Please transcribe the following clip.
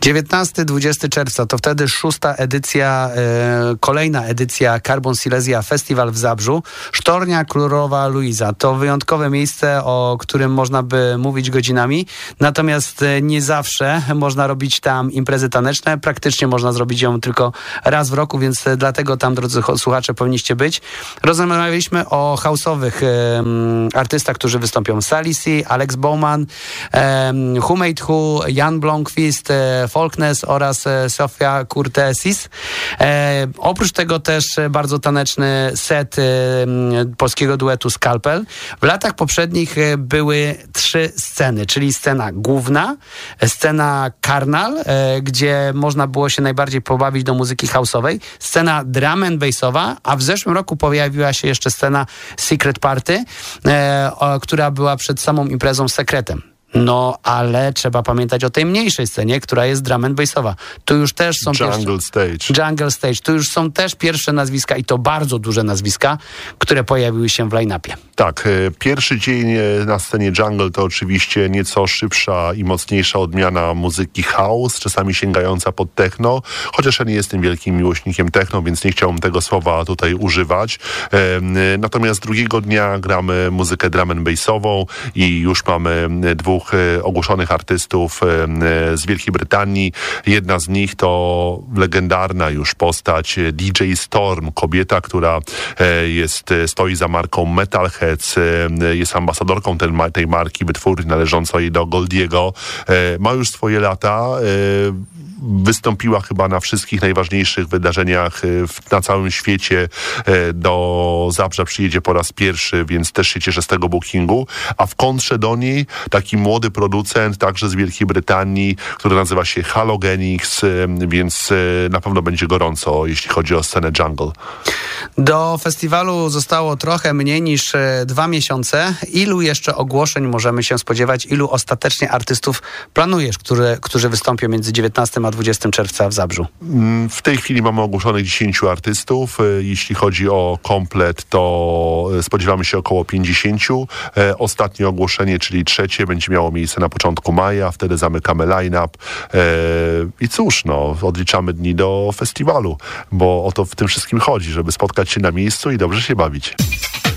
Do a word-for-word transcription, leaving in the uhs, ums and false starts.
dziewiętnasty dwudziesty czerwca to wtedy szósta edycja, e, kolejna edycja Carbon Silesia Festival w Zabrzu. Sztornia Królowa Luiza. To wyjątkowe miejsce, o którym można by mówić godzinami. Natomiast e, nie zawsze można robić tam imprezy taneczne. Praktycznie można zrobić ją tylko raz w roku, więc e, dlatego tam, drodzy słuchacze, powinniście być. Rozmawialiśmy o house'owych e, artystach, którzy wystąpią. Sally C, Alex Bowman, e, Who Made Who, Jan Blomqvist, e, Folkness oraz e, Sofia Kurtesis. E, oprócz tego też bardzo taneczny set e, polskiego duetu Scalpel. W latach poprzednich e, były trzy sceny, czyli scena główna, scena Karnal, e, gdzie można było się najbardziej pobawić do muzyki house'owej, scena drum and bassowa, a w zeszłym roku pojawiła się jeszcze scena Secret Party, e, o, która była przed samą imprezą sekretem. No, ale trzeba pamiętać o tej mniejszej scenie, która jest drum and bassowa. Tu już też są Jungle pierwsze... Stage. Jungle Stage. Tu już są też pierwsze nazwiska i to bardzo duże nazwiska, które pojawiły się w line-upie. Tak, pierwszy dzień na scenie Jungle to oczywiście nieco szybsza i mocniejsza odmiana muzyki house, czasami sięgająca pod techno, chociaż ja nie jestem wielkim miłośnikiem techno, więc nie chciałbym tego słowa tutaj używać. Natomiast drugiego dnia gramy muzykę drum and bassową i już mamy dwóch ogłoszonych artystów z Wielkiej Brytanii. Jedna z nich to legendarna już postać D J Storm, kobieta, która jest, stoi za marką Metalheads, jest ambasadorką tej, tej marki, wytwórni należącej do Goldiego. Ma już swoje lata. Wystąpiła chyba na wszystkich najważniejszych wydarzeniach na całym świecie. Do Zabrza przyjedzie po raz pierwszy, więc też się cieszę z tego bookingu. A w kontrze do niej taki młody producent, także z Wielkiej Brytanii, który nazywa się Halogenix, więc na pewno będzie gorąco, jeśli chodzi o scenę Jungle. Do festiwalu zostało trochę mniej niż dwa miesiące. Ilu jeszcze ogłoszeń możemy się spodziewać? Ilu ostatecznie artystów planujesz, które, którzy wystąpią między dziewiętnastym a dwudziestym czerwca w Zabrzu? W tej chwili mamy ogłoszonych dziesięciu artystów. Jeśli chodzi o komplet, to spodziewamy się około pięćdziesięciu. Ostatnie ogłoszenie, czyli trzecie, będzie miało miejsce na początku maja. Wtedy zamykamy line-up. I cóż, no, odliczamy dni do festiwalu, bo o to w tym wszystkim chodzi, żeby spotkać się na miejscu i dobrze się bawić.